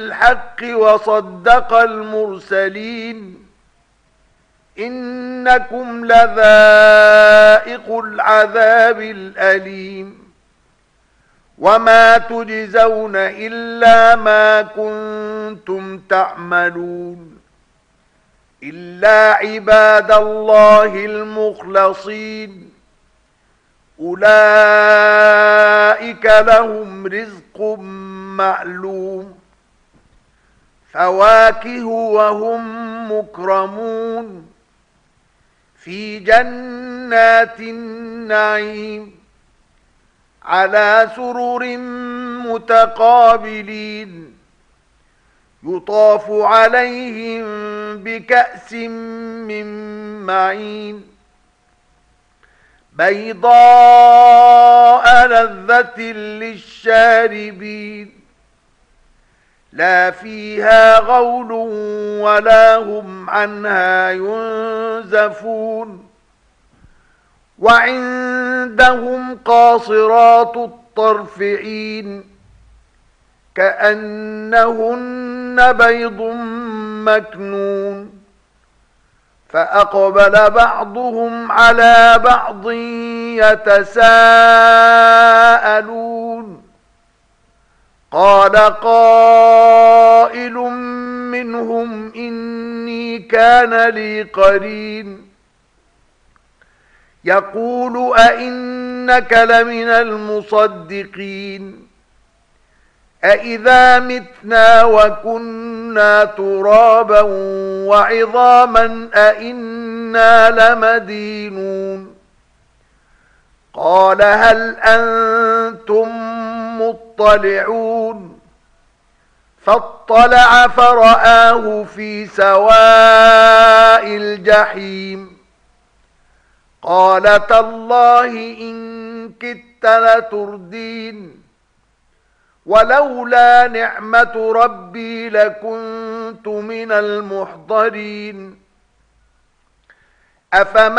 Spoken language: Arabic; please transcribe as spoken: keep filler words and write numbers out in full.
الحق وصدق المرسلين إنكم لذائق العذاب الأليم وما تجزون إلا ما كنتم تعملون إلا عباد الله المخلصين أولئك لهم رزق معلوم فواكه وهم مكرمون في جنات النعيم على سرر متقابلين يطاف عليهم بكأس من معين بيضاء لذة للشاربين لا فيها غول ولا هم عنها ينزفون وعندهم قاصرات الطرف عين كأنهن بيض مكنون فأقبل بعضهم على بعض يتساءلون قال قائل منهم إني كان لي قرين يقول أئنك لمن المصدقين أئذا متنا وكنا ترابا وعظاما أئنا لمدينون قال هل أنتم مطلعون فاطلع فرآه في سواء الجحيم قال تالله إن كدت لتردين ولولا نعمة ربي لكنت من المحضرين أفما